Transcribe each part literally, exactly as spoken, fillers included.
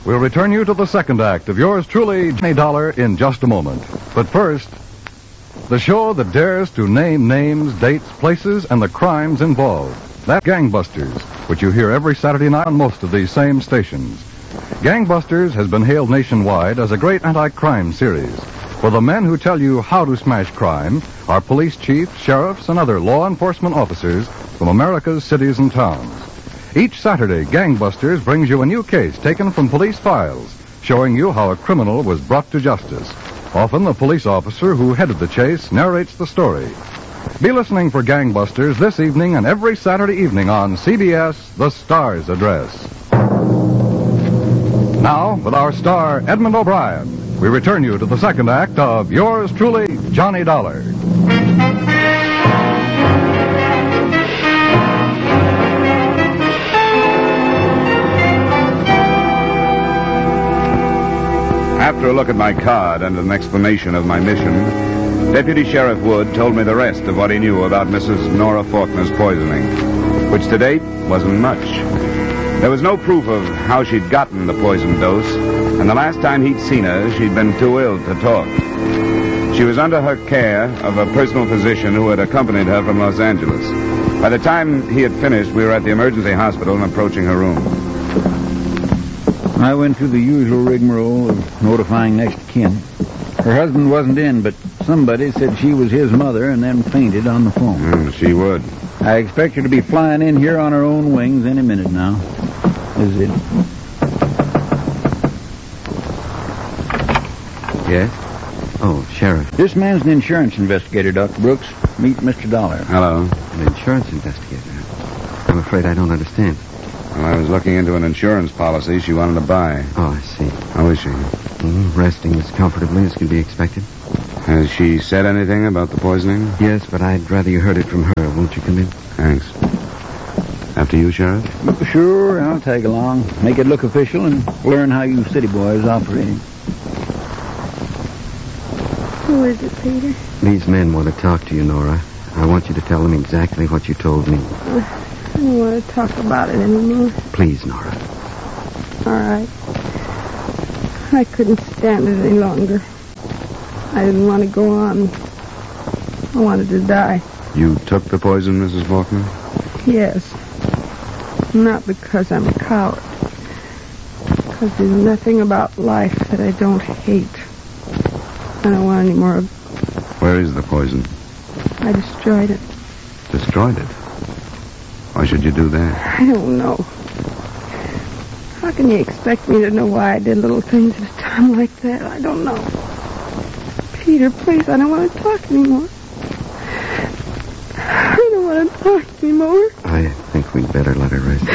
we'll return you to the second act of yours truly, Johnny Dollar, in just a moment. But first, the show that dares to name names, dates, places, and the crimes involved. That's Gangbusters, which you hear every Saturday night on most of these same stations. Gangbusters has been hailed nationwide as a great anti-crime series. For the men who tell you how to smash crime are police chiefs, sheriffs, and other law enforcement officers from America's cities and towns. Each Saturday, Gangbusters brings you a new case taken from police files, showing you how a criminal was brought to justice. Often the police officer who headed the chase narrates the story. Be listening for Gangbusters this evening and every Saturday evening on C B S, The Star's Address. Now, with our star, Edmund O'Brien, we return you to the second act of yours truly, Johnny Dollar. After a look at my card and an explanation of my mission, Deputy Sheriff Wood told me the rest of what he knew about Missus Nora Faulkner's poisoning, which to date wasn't much. There was no proof of how she'd gotten the poison dose, and the last time he'd seen her, she'd been too ill to talk. She was under her care of a personal physician who had accompanied her from Los Angeles. By the time he had finished, we were at the emergency hospital and approaching her room. I went through the usual rigmarole of notifying next of kin. Her husband wasn't in, but somebody said she was his mother and then fainted on the phone. Mm, she would. I expect her to be flying in here on her own wings any minute now. Is it? Yes? Oh, Sheriff. This man's an insurance investigator, Doctor Brooks. Meet Mister Dollar. Hello. An insurance investigator? I'm afraid I don't understand. Well, I was looking into an insurance policy she wanted to buy. Oh, I see. How is she? Mm, resting as comfortably as can be expected. Has she said anything about the poisoning? Yes, but I'd rather you heard it from her. Won't you come in? Thanks. After you, Sheriff? Sure, I'll tag along. Make it look official and learn how you city boys operate. Who is it, Peter? These men want to talk to you, Nora. I want you to tell them exactly what you told me. Uh, I don't want to talk about it anymore. Please, Nora. All right. I couldn't stand it any longer. I didn't want to go on. I wanted to die. You took the poison, Missus Faulkner? Yes. Not because I'm a coward. Because there's nothing about life that I don't hate. I don't want any more of it. Where is the poison? I destroyed it. Destroyed it? Why should you do that? I don't know. How can you expect me to know why I did little things at a time like that? I don't know. Peter, please, I don't want to talk anymore. I don't want to talk anymore. I think we'd better let her rest.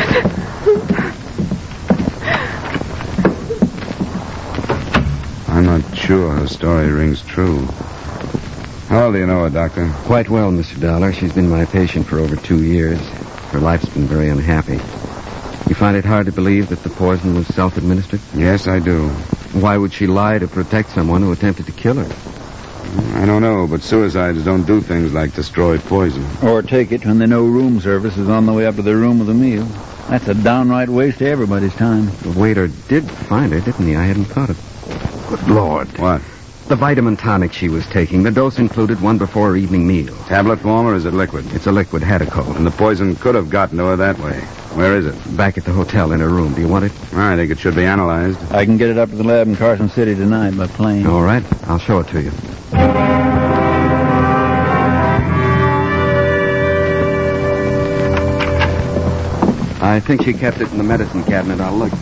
I'm not sure her story rings true. How old do you know her, Doctor? Quite well, Mister Dollar. She's been my patient for over two years. Her life's been very unhappy. You find it hard to believe that the poison was self-administered? Yes, I do. Why would she lie to protect someone who attempted to kill her? I don't know, but suicides don't do things like destroy poison. Or take it when they know room service is on the way up to their room with a meal. That's a downright waste of everybody's time. The waiter did find her, didn't he? I hadn't thought of it. Good Lord. What? The vitamin tonic she was taking. The dose included one before her evening meal. Tablet form, or is it liquid? It's a liquid, Hadacol. And the poison could have gotten to her that way. Where is it? Back at the hotel in her room. Do you want it? I think it should be analyzed. I can get it up to the lab in Carson City tonight by plane. All right. I'll show it to you. I think she kept it in the medicine cabinet. I'll look.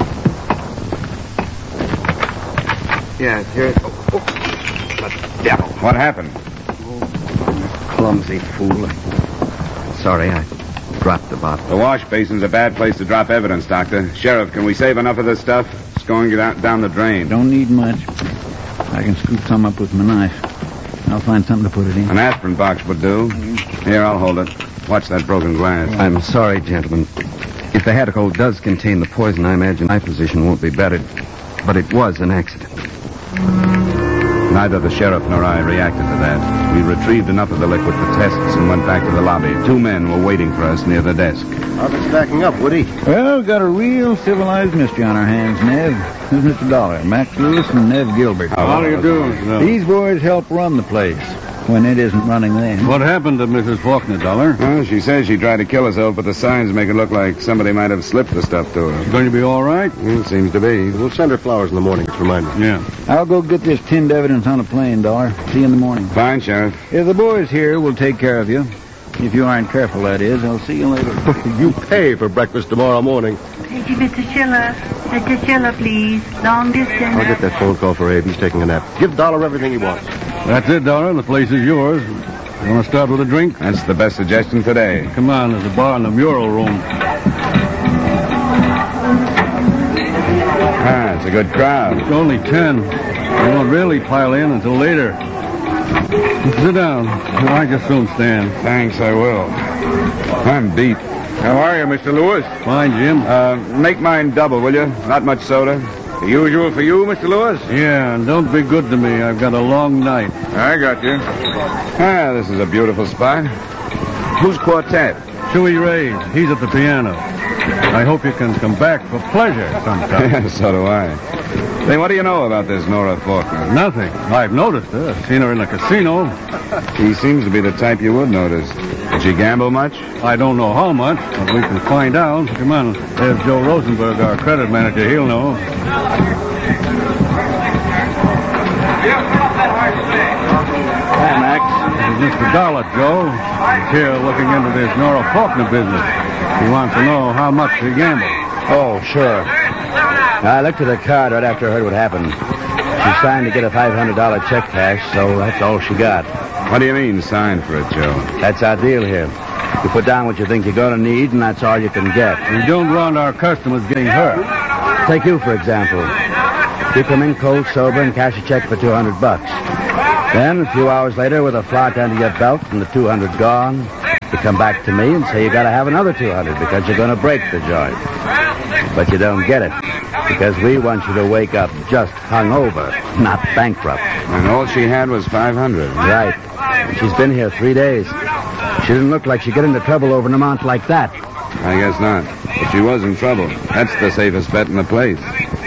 Yes, here it... Oh, oh. The devil. What happened? Oh, clumsy fool. Sorry, I dropped the bottle. The wash basin's a bad place to drop evidence, Doctor. Sheriff, can we save enough of this stuff? It's going down, down the drain. Don't need much. I can scoop some up with my knife. I'll find something to put it in. An aspirin box would do. Here, I'll hold it. Watch that broken glass. I'm sorry, gentlemen. If the Hadacol does contain the poison, I imagine my position won't be bettered. But it was an accident. Neither the sheriff nor I reacted to that. We retrieved enough of the liquid for tests and went back to the lobby. Two men were waiting for us near the desk. How's it stacking up, Woody? Well, got a real civilized mystery on our hands, Nev. This is Mister Dollar, Max Lewis and Nev Gilbert. How do you do? These boys help run the place when it isn't running them. What happened to Missus Faulkner, Dollar? Well, she says she tried to kill herself, but the signs make it look like somebody might have slipped the stuff to her. She's going to be all right? Well, it seems to be. We'll send her flowers in the morning, just remind me. Yeah. I'll go get this tinned evidence on a plane, Dollar. See you in the morning. Fine, Sheriff. If the boys here will take care of you. If you aren't careful, that is. I'll see you later. You pay for breakfast tomorrow morning. Thank you, Mister Schiller. Mister Schiller, please. Long distance. I'll get that phone call for Abe. He's taking a nap. Give Dollar everything he wants. That's it, Dollar. The place is yours. You want to start with a drink? That's the best suggestion today. Come on, there's a bar in the mural room. Ah, it's a good crowd. It's only ten. They won't really pile in until later. Sit down. I just soon stand. Thanks, I will. I'm beat. How are you, Mister Lewis? Fine, Jim. Uh, make mine double, will you? Not much soda. The usual for you, Mister Lewis? Yeah, and don't be good to me. I've got a long night. I got you. Ah, this is a beautiful spot. Who's quartet? Chewy Ray's. He's at the piano. I hope you can come back for pleasure sometime. So do I. Say, what do you know about this Nora Faulkner? Nothing. I've noticed her. I've seen her in the casino. She seems to be the type you would notice. Did she gamble much? I don't know how much, but we can find out. Come on. There's Joe Rosenberg, our credit manager. He'll know. Hi, Max. This is Mister Dollar, Joe. He's here looking into this Nora Faulkner business. He wants to know how much she gambled. Oh, sure. I looked at her card right after I heard what happened. She signed to get a five hundred dollars check cash, so that's all she got. What do you mean, signed for it, Joe? That's our deal here. You put down what you think you're going to need, and that's all you can get. We don't want our customers getting hurt. Take you, for example. You come in cold, sober, and cash a check for two hundred bucks. Then, a few hours later, with a flout under your belt and the two hundred gone, you come back to me and say you got to have another two hundred because you're going to break the joint. But you don't get it because we want you to wake up just hungover, not bankrupt. And all she had was five hundred. Right. And she's been here three days. She didn't look like she'd get into trouble over an amount like that. I guess not. But she was in trouble. That's the safest bet in the place.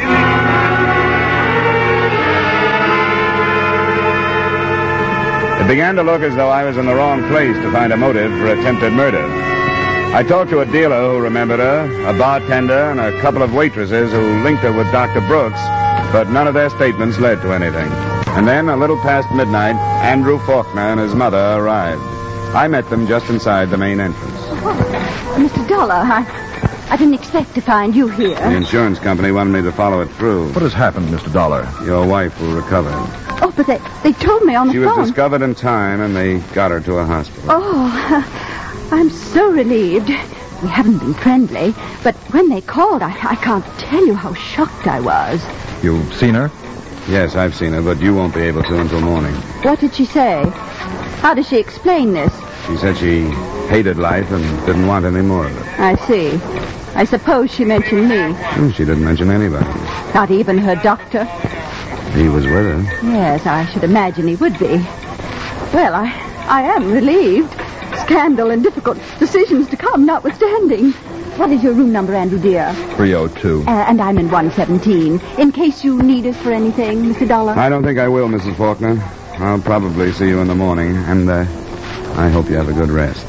It began to look as though I was in the wrong place to find a motive for attempted murder. I talked to a dealer who remembered her, a bartender, and a couple of waitresses who linked her with Doctor Brooks, but none of their statements led to anything. And then, a little past midnight, Andrew Faulkner and his mother arrived. I met them just inside the main entrance. Oh, Mister Dollar, I, I didn't expect to find you here. The insurance company wanted me to follow it through. What has happened, Mister Dollar? Your wife will recover. Oh, but they, they told me on the She phone. was discovered in time, and they got her to a hospital. Oh, I'm so relieved. We haven't been friendly, but when they called, I, I can't tell you how shocked I was. You've seen her? Yes, I've seen her, but you won't be able to until morning. What did she say? How does she explain this? She said she hated life and didn't want any more of it. I see. I suppose she mentioned me. Hmm, She didn't mention anybody. Not even her doctor. He was with her. Yes, I should imagine he would be. Well, I, I am relieved. Scandal and difficult decisions to come notwithstanding. What is your room number, Andrew, dear? three oh two. Uh, and I'm in one seventeen. In case you need us for anything, Mister Dollar. I don't think I will, Missus Faulkner. I'll probably see you in the morning, and uh, I hope you have a good rest.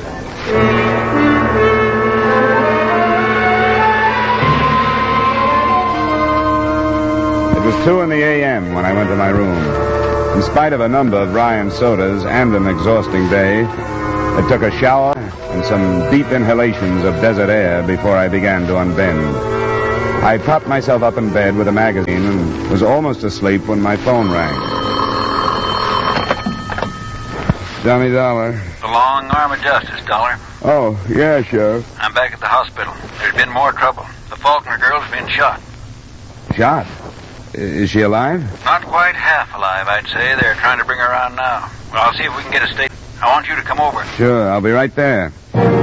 It was two in the a m when I went to my room. In spite of a number of Ryan sodas and an exhausting day, I took a shower and some deep inhalations of desert air before I began to unbend. I propped myself up in bed with a magazine and was almost asleep when my phone rang. Johnny Dollar. The long arm of justice, Dollar. Oh, yeah, Sheriff. I'm back at the hospital. There's been more trouble. The Faulkner girl's been shot. Shot? I- Is she alive? Not quite half alive, I'd say. They're trying to bring her around now. Well, I'll see if we can get a statement. I want you to come over. Sure, I'll be right there.